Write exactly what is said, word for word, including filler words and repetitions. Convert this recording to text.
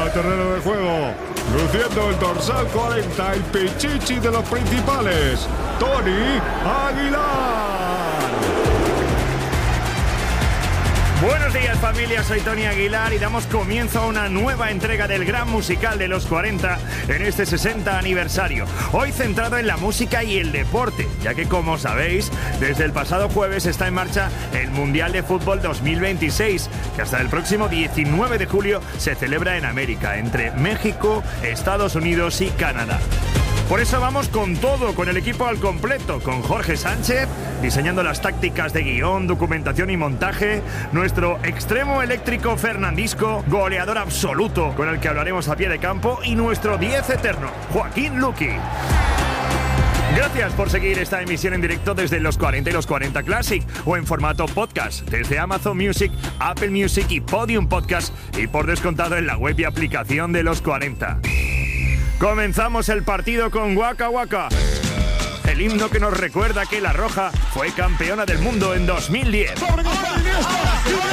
al terreno de juego, luciendo el dorsal cuarenta, el pichichi de los principales, Tony Aguilar. Buenos días, familia, soy Tony Aguilar y damos comienzo a una nueva entrega del gran musical de los cuarenta en este sesenta aniversario. Hoy centrado en la música y el deporte, ya que, como sabéis, desde el pasado jueves está en marcha el Mundial de Fútbol dos mil veintiséis, que hasta el próximo diecinueve de julio se celebra en América, entre México, Estados Unidos y Canadá. Por eso vamos con todo, con el equipo al completo, con Jorge Sánchez, diseñando las tácticas de guión, documentación y montaje, nuestro extremo eléctrico Fernandisco, goleador absoluto, con el que hablaremos a pie de campo, y nuestro diez eterno, Joaquín Luqui. Gracias por seguir esta emisión en directo desde los cuarenta y los cuarenta Classic o en formato podcast desde Amazon Music, Apple Music y Podium Podcast, y por descontado en la web y aplicación de los cuarenta. Comenzamos el partido con Waka Waka, el himno que nos recuerda que La Roja fue campeona del mundo en dos mil diez.